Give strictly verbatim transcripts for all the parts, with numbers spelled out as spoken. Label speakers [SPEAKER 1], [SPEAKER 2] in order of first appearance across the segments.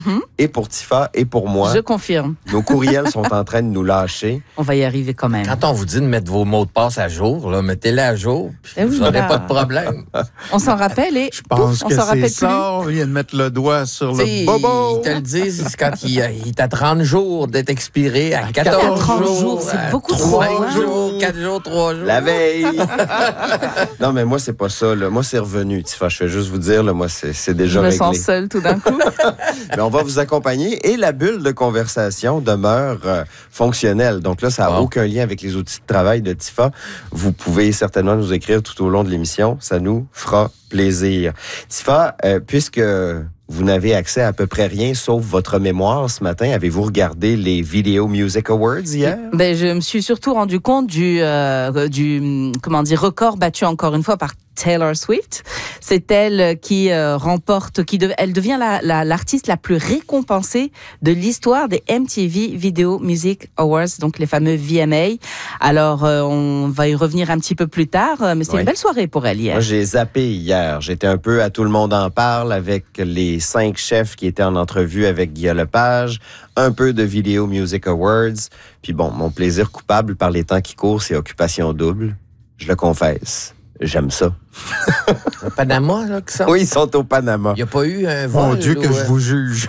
[SPEAKER 1] Hum?
[SPEAKER 2] Et pour Tifa et pour moi.
[SPEAKER 1] Je confirme.
[SPEAKER 2] Nos courriels sont en train de nous lâcher.
[SPEAKER 1] On va y arriver quand même.
[SPEAKER 3] Quand on vous dit de mettre vos mots de passe à jour, là, mettez-les à jour, puis
[SPEAKER 1] Eh oui,
[SPEAKER 3] vous n'aurez
[SPEAKER 1] là.
[SPEAKER 3] pas de problème.
[SPEAKER 1] On s'en rappelle et
[SPEAKER 4] Je pense
[SPEAKER 1] pouf, on
[SPEAKER 4] que
[SPEAKER 1] s'en rappelle
[SPEAKER 4] c'est
[SPEAKER 1] plus.
[SPEAKER 4] ça. On vient de mettre le doigt sur
[SPEAKER 3] T'sais,
[SPEAKER 4] le bobo.
[SPEAKER 3] Ils te le disent, c'est quand il, il est à trente jours d'être expiré, à quatorze
[SPEAKER 1] trente
[SPEAKER 3] jours,
[SPEAKER 1] jours, c'est
[SPEAKER 3] à
[SPEAKER 1] beaucoup
[SPEAKER 3] trois
[SPEAKER 1] trop, hein?
[SPEAKER 3] jours, quatre jours, trois jours.
[SPEAKER 2] La veille! Non, mais moi, c'est pas ça. Là. Moi, c'est revenu. Tifa, je vais juste vous dire, là, moi, c'est, c'est
[SPEAKER 1] Je
[SPEAKER 2] déjà
[SPEAKER 1] me
[SPEAKER 2] réglé.
[SPEAKER 1] sens seule tout d'un coup.
[SPEAKER 2] Mais on va vous accompagner et la bulle de conversation demeure euh, fonctionnelle. Donc là, ça n'a
[SPEAKER 3] Wow.
[SPEAKER 2] aucun lien avec les outils de travail de Tifa. Vous pouvez certainement nous écrire tout au long de l'émission. Ça nous fera plaisir. Tifa, euh, puisque vous n'avez accès à à peu près rien sauf votre mémoire ce matin, avez-vous regardé les Video Music Awards hier?
[SPEAKER 1] Ben, je me suis surtout rendu compte du, euh, du comment dire, record battu encore une fois par Taylor Swift. C'est elle qui euh, remporte, qui de, elle devient la, la, l'artiste la plus récompensée de l'histoire des M T V Video Music Awards, donc les fameux V M A. Alors, euh, on va y revenir un petit peu plus tard, mais c'était
[SPEAKER 2] Oui.
[SPEAKER 1] une belle soirée pour elle hier.
[SPEAKER 2] Moi, j'ai zappé hier. J'étais un peu à Tout le monde en parle avec les cinq chefs qui étaient en entrevue avec Guillaume Lepage, un peu de Video Music Awards. Puis bon, mon plaisir coupable par les temps qui courent, c'est Occupation Double. Je le confesse. J'aime ça.
[SPEAKER 3] Au Panama, là, que ça?
[SPEAKER 2] Oui, ils sont au Panama.
[SPEAKER 3] Il n'y a pas eu un vol.
[SPEAKER 4] Mon Dieu, que
[SPEAKER 3] ou,
[SPEAKER 4] je
[SPEAKER 3] euh,
[SPEAKER 4] vous juge.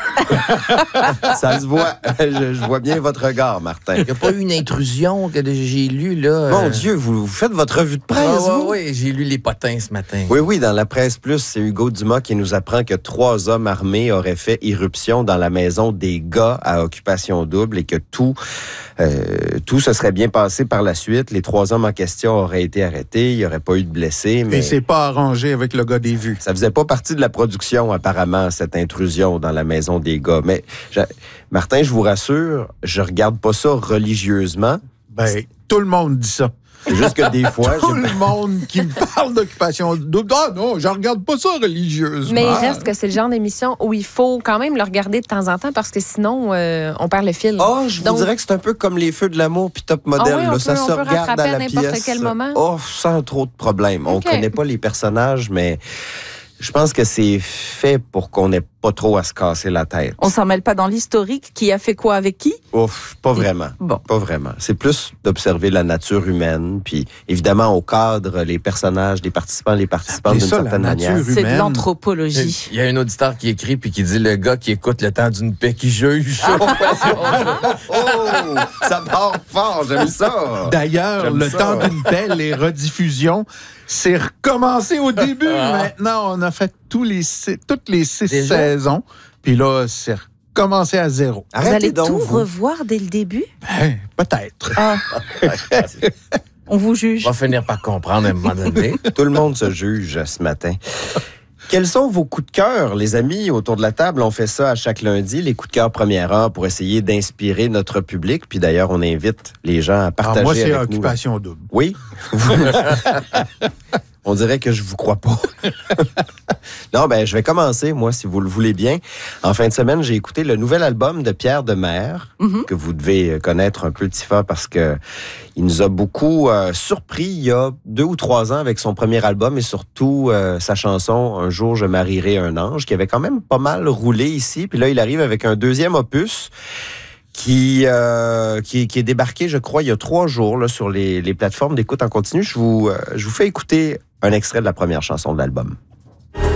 [SPEAKER 2] Ça se voit. Je, je vois bien votre regard, Martin.
[SPEAKER 3] Il n'y a pas eu une intrusion que j'ai lu, là.
[SPEAKER 2] Mon
[SPEAKER 3] euh,
[SPEAKER 2] Dieu, vous, vous faites votre revue de presse,
[SPEAKER 3] Ah,
[SPEAKER 2] vous?
[SPEAKER 3] ouais, ouais, j'ai lu Les Potins ce matin.
[SPEAKER 2] Oui, oui, dans la presse plus, c'est Hugo Dumas qui nous apprend que trois hommes armés auraient fait irruption dans la maison des gars à Occupation Double et que tout, euh, tout se serait bien passé par la suite. Les trois hommes en question auraient été arrêtés, il n'y aurait pas eu de blessés, mais
[SPEAKER 4] Et c'est pas arrangé avec le gars des vues.
[SPEAKER 2] ça faisait pas partie de la production, apparemment, cette intrusion dans la maison des gars. Mais, je- Martin, je vous rassure, je regarde pas ça religieusement.
[SPEAKER 4] Ben, tout le monde dit ça.
[SPEAKER 2] C'est juste que des fois,
[SPEAKER 4] Tout
[SPEAKER 2] j'ai...
[SPEAKER 4] le monde qui me parle d'occupation double. Ah non, je regarde pas ça religieusement.
[SPEAKER 5] Mais il reste que c'est le genre d'émission où il faut quand même le regarder de temps en temps parce que sinon, euh, on perd le fil.
[SPEAKER 2] Oh, je vous
[SPEAKER 5] Donc-
[SPEAKER 2] dirais que c'est un peu comme les Feux de l'amour puis Top Model.
[SPEAKER 5] Ah oui, on
[SPEAKER 2] là,
[SPEAKER 5] peut-
[SPEAKER 2] ça
[SPEAKER 5] on
[SPEAKER 2] se
[SPEAKER 5] peut
[SPEAKER 2] regarde
[SPEAKER 5] rattraper
[SPEAKER 2] à
[SPEAKER 5] à
[SPEAKER 2] la
[SPEAKER 5] n'importe
[SPEAKER 2] pièce.
[SPEAKER 5] quel moment.
[SPEAKER 2] Oh, sans trop de problèmes. On
[SPEAKER 5] OK.
[SPEAKER 2] connaît pas les personnages, mais je pense que c'est fait pour qu'on n'ait pas trop à se casser la tête.
[SPEAKER 1] On s'en mêle pas dans l'historique, qui a fait quoi avec qui?
[SPEAKER 2] Ouf, pas vraiment.
[SPEAKER 1] Bon.
[SPEAKER 2] Pas vraiment. C'est plus d'observer la nature humaine, puis évidemment au cadre, les personnages, les participants, les participantes
[SPEAKER 4] Appelez
[SPEAKER 2] d'une
[SPEAKER 4] ça la
[SPEAKER 2] certaine
[SPEAKER 4] nature
[SPEAKER 2] manière.
[SPEAKER 1] C'est de
[SPEAKER 4] humaine.
[SPEAKER 1] l'anthropologie.
[SPEAKER 3] Il y a un auditeur qui écrit puis qui dit le gars qui écoute le temps d'une paix qui juge.
[SPEAKER 2] Oh, ça part fort, j'aime ça.
[SPEAKER 4] D'ailleurs,
[SPEAKER 2] J'aime
[SPEAKER 4] le
[SPEAKER 2] ça.
[SPEAKER 4] temps d'une paix, les rediffusions, c'est recommencé au début. Maintenant, on a fait tous les six- toutes les six
[SPEAKER 3] Déjà?
[SPEAKER 4] saisons. Puis là, c'est recommencé à zéro.
[SPEAKER 1] Vous
[SPEAKER 2] Arrêtez
[SPEAKER 1] allez
[SPEAKER 2] donc,
[SPEAKER 1] tout
[SPEAKER 2] vous.
[SPEAKER 1] revoir dès le début?
[SPEAKER 4] Ben, peut-être.
[SPEAKER 1] Ah. On vous juge.
[SPEAKER 3] On va finir par comprendre à un moment donné.
[SPEAKER 2] Tout le monde se juge ce matin. Quels sont vos coups de cœur, les amis, autour de la table? On fait ça à chaque lundi, les coups de cœur première heure, pour essayer d'inspirer notre public. Puis d'ailleurs, on invite les gens à partager
[SPEAKER 4] Alors moi, c'est
[SPEAKER 2] avec nous.
[SPEAKER 4] occupation double.
[SPEAKER 2] Oui? On dirait que je vous crois pas. Non, ben, je vais commencer, moi, si vous le voulez bien. En fin de semaine, j'ai écouté le nouvel album de Pierre Demers,
[SPEAKER 1] Mhm.
[SPEAKER 2] que vous devez connaître un peu, Tifa, parce que il nous a beaucoup euh, surpris il y a deux ou trois ans avec son premier album et surtout euh, sa chanson « Un jour, je marierai un ange », qui avait quand même pas mal roulé ici. Puis là, il arrive avec un deuxième opus qui, euh, qui, qui est débarqué, je crois, il y a trois jours là, sur les, les plateformes d'écoute en continu. Je vous, euh, je vous fais écouter un extrait de la première chanson de l'album.